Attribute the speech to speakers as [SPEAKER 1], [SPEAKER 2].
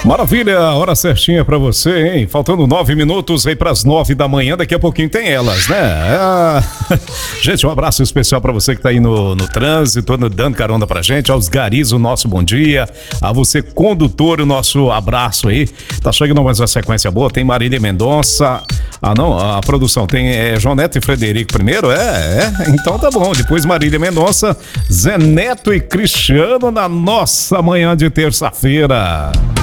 [SPEAKER 1] Maravilha, hora certinha pra você, hein? Faltando 9 minutos aí pras 9 da manhã, daqui a pouquinho tem elas, né? Gente, um abraço especial pra você que tá aí no trânsito, dando carona pra gente, aos garis, o nosso bom dia, a você condutor, o nosso abraço aí. Tá chegando mais uma sequência boa, tem Marília Mendonça, a produção tem João Neto e Frederico primeiro, então tá bom, depois Marília Mendonça, Zé Neto e Cristiano na nossa manhã de terça-feira.